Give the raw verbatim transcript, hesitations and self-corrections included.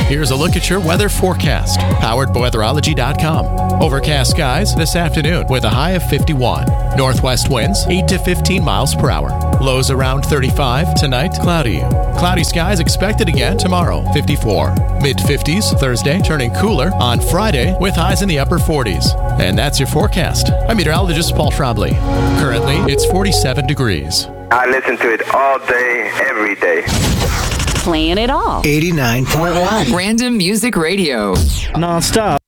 Here's a look at your weather forecast, powered by weatherology dot com. Overcast skies this afternoon with a high of fifty-one. Northwest winds eight to fifteen miles per hour. Lows around thirty-five. Tonight, cloudy. Cloudy skies expected again tomorrow, fifty-four. mid-fifties Thursday, turning cooler on Friday with highs in the upper forties. And that's your forecast. I'm meteorologist Paul Trombley. Currently, it's forty-seven degrees. I listen to it all day, every day. Playing it all. eighty-nine point one. Random Music Radio. Non-stop.